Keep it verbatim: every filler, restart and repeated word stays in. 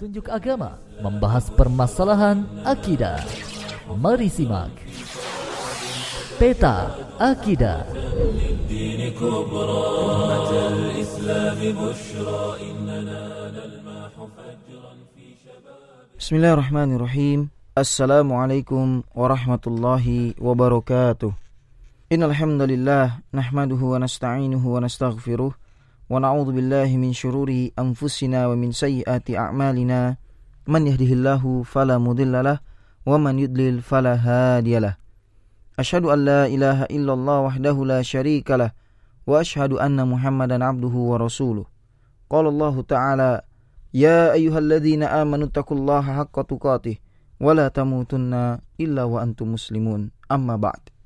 petunjuk agama, membahas permasalahan akidah. Mari simak Peta Akidah. Bismillahirrahmanirrahim. Assalamualaikum warahmatullahi wabarakatuh. Innal hamdalillah nahmaduhu wa nasta'inuhu wa nastaghfiruh wa na'udzu billahi min syururi anfusina wa min sayyiati a'malina. Man yahdihillahu fala mudhillalah wa man yudlil fala hadiyalah. Asyhadu an la ilaha illallah wahdahu la syarikalah wa asyhadu anna Muhammadan abduhu wa rasuluh. Qala Allah ta'ala: ya ayyuhalladzina amanu taqullaha haqqa tuqatih wa la tamutunna illa wa antum muslimun. Amma ba'd.